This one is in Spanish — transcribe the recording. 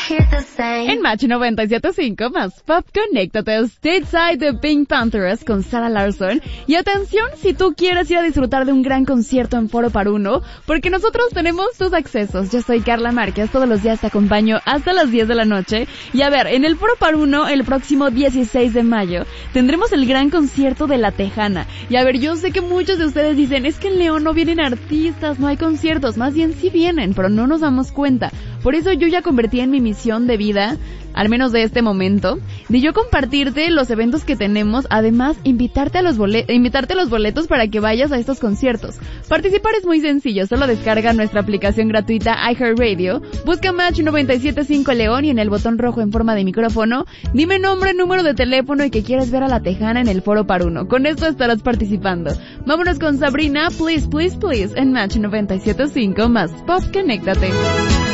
En Match 97.5 más Pop, conéctate Stateside de Pink Panthers con Sarah Larsson. Y atención, si tú quieres ir a disfrutar de un gran concierto en Foro Par Uno, porque nosotros tenemos tus accesos. Yo soy Carla Márquez, todos los días te acompaño hasta las 10 de la noche. Y a ver, en el Foro Par Uno, el próximo 16 de mayo, tendremos el gran concierto de La Tejana. Y a ver, yo sé que muchos de ustedes dicen, es que en León no vienen artistas, no hay conciertos. Más bien sí vienen, pero no nos damos cuenta. Por eso yo ya convertí en mi misión de vida, al menos de este momento, de yo compartirte los eventos que tenemos, además invitarte a los boletos para que vayas a estos conciertos. Participar es muy sencillo, solo descarga nuestra aplicación gratuita iHeartRadio, busca Match 97.5 León y en el botón rojo en forma de micrófono, dime nombre, número de teléfono y que quieres ver a La Tejana en el Foro Par Uno. Con esto estarás participando. Vámonos con Sabrina, Please, Please, Please, en Match 97.5 más Pop, conéctate.